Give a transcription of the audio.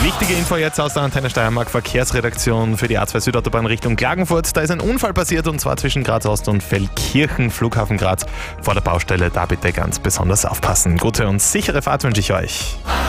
Wichtige Info jetzt aus der Antenne Steiermark Verkehrsredaktion für die A2 Südautobahn Richtung Klagenfurt. Da ist ein Unfall passiert und zwar zwischen Graz Ost und Feldkirchen, Flughafen Graz. Vor der Baustelle, da bitte ganz besonders aufpassen. Gute und sichere Fahrt wünsche ich euch.